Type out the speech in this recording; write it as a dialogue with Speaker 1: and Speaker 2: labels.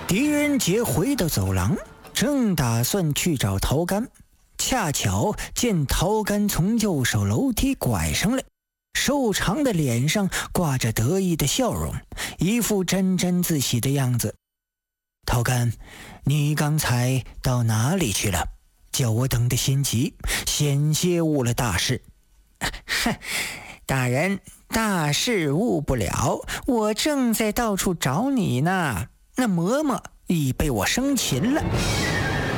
Speaker 1: 狄仁杰回到走廊，正打算去找陶干，恰巧见陶干从右手楼梯拐上来，瘦长的脸上挂着得意的笑容，一副沾沾自喜的样子。陶干，你刚才到哪里去了？叫我等得心急，险些误了大事。大人，大事误不了，我正在到处找你呢。那嬷嬷已被我生擒了。